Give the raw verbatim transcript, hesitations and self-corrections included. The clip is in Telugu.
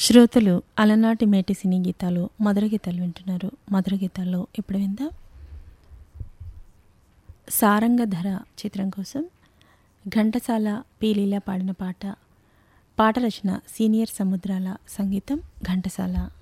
శ్రోతలు అలనాటి మేటి సినీ గీతాలు మధుర గీతాలు వింటున్నారు. మధుర గీతాల్లో ఇప్పుడు విందాం సారంగధర చిత్రం కోసం ఘంటసాల పి లీల పాడిన పాట. పాట రచన సీనియర్ సముద్రాల, సంగీతం ఘంటసాల.